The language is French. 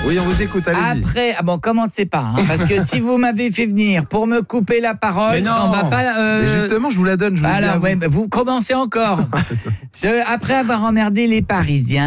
Oui, on vous écoute, allez-y. Après, commencez pas, parce que si vous m'avez fait venir pour me couper la parole, on va pas. Mais justement, je vous la donne, je vous le dis à vous. Vous commencez encore. Après avoir emmerdé les Parisiens.